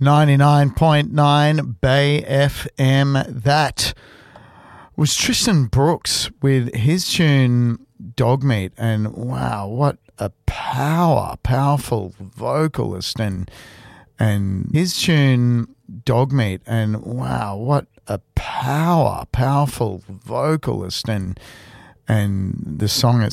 99.9 Bay FM. That was Tristan Brooks with his tune Dog Meat. And wow, what a powerful vocalist. And his tune Dog Meat. And wow, what a powerful vocalist. And the song